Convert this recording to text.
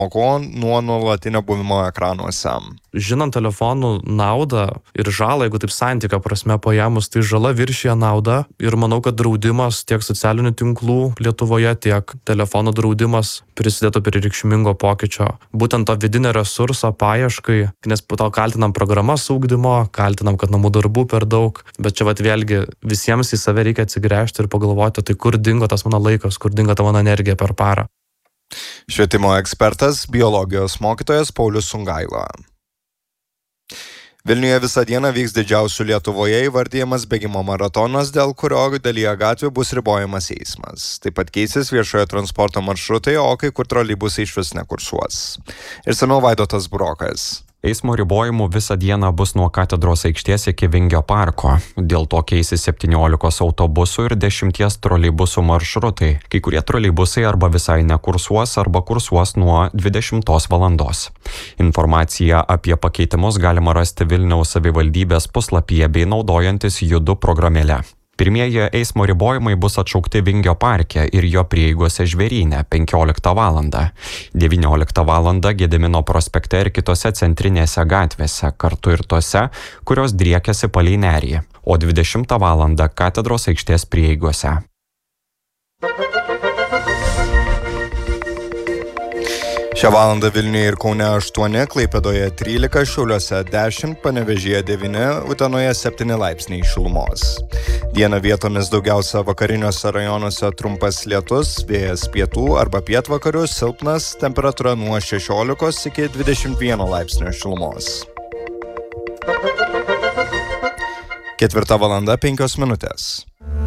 nuo nuolatinio buvimo ekranuose. Žinant telefonų naudą ir žalą, jeigu taip santykio prasme paėmus, tai žala viršija naudą ir manau, kad draudimas tiek socialinių tinklų Lietuvoje, tiek telefonų draudimas prisidėtų prie reikšmingo pokyčio. Būtent to vidinio resurso paieškai, nes po to kaltinam programas ugdymo, kaltinam, kad namų darbų per daug, bet čia vėlgi visiems į save reikia atsigręžti ir pagalvoti, tai kur dingo tas mano laikas, kur dingo ta mano energija per parą. Švietimo ekspertas, biologijos mokytojas Paulius Sungaila. Vilniuje visą dieną vyks didžiausių Lietuvoje įvardyjamas bėgimo maratonas, dėl kurio dalyje gatvių bus ribojamas eismas. Taip pat keisis viešojo transporto maršrutai, o kai kur troleibusai išvis nekursuos. Išsamiau Vaidotas Burokas. Eismo ribojimų visą dieną bus nuo Katedros aikštės iki Vingio parko. Dėl to keisis 17 autobusų ir 10 troleibusų maršrutai. Kai kurie troleibusai arba visai nekursuos, arba kursuos nuo 20 valandos. Informaciją apie pakeitimus galima rasti Vilniaus savivaldybės puslapyje bei naudojantis Judu programėle. Pirmieji eismo ribojimai bus atšaukti Vingio parke ir jo prieigose Žvėryne 15 valandą. 19 valandą Gedimino prospekte ir kitose centrinėse gatvėse, kartu ir tose, kurios driekiasi palei Nerį, o 20 valandą Katedros aikštės prieigose. Šią valandą Vilniuje ir Kaune 8, Klaipėdoje 13, Šiauliuose 10, Panevėžyje 9, Utenoje 7 laipsniai šilumos. Dieną vietomis daugiausia vakariniuose rajonuose trumpas lietus, vėjas pietų arba pietvakarių silpnas, temperatūra nuo 16 iki 21 laipsnio šilumos. 4 valanda 5 minutės.